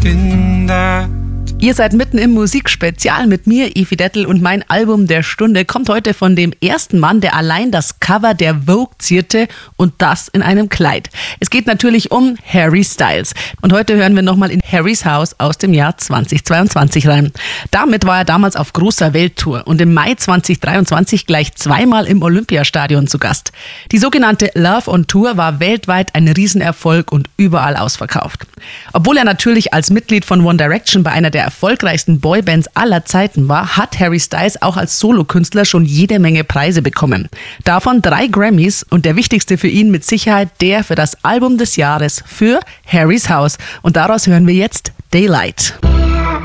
in that. Ihr seid mitten im Musikspezial mit mir, Evi Dettel, und mein Album der Stunde kommt heute von dem ersten Mann, der allein das Cover der Vogue zierte und das in einem Kleid. Es geht natürlich um Harry Styles. Und heute hören wir nochmal in Harrys House aus dem Jahr 2022 rein. Damit war er damals auf großer Welttour und im Mai 2023 gleich zweimal im Olympiastadion zu Gast. Die sogenannte Love on Tour war weltweit ein Riesenerfolg und überall ausverkauft. Obwohl er natürlich als Mitglied von One Direction bei einer der erfolgreichsten Boybands aller Zeiten war, hat Harry Styles auch als Solokünstler schon jede Menge Preise bekommen. Davon 3 Grammys und der wichtigste für ihn mit Sicherheit der für das Album des Jahres für Harrys House. Und daraus hören wir jetzt Daylight.